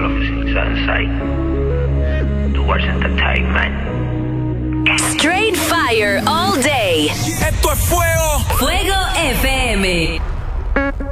all officers on site. Towards entertainment. Straight fire all day. Esto es fuego. Fuego FM.